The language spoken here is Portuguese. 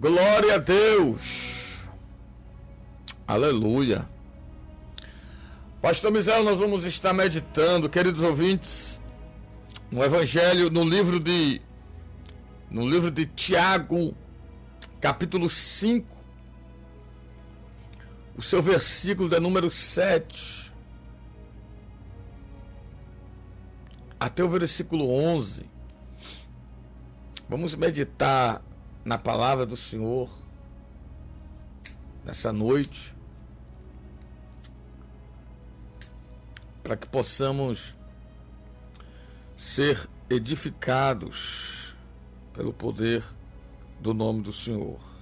Glória a Deus. Aleluia. Pastor Misael, nós vamos estar meditando, queridos ouvintes, no Evangelho, no livro de Tiago, capítulo 5, o seu versículo é número 7, até o versículo 11. Vamos meditar na palavra do Senhor nessa noite, para que possamos ser edificados pelo poder do nome do Senhor.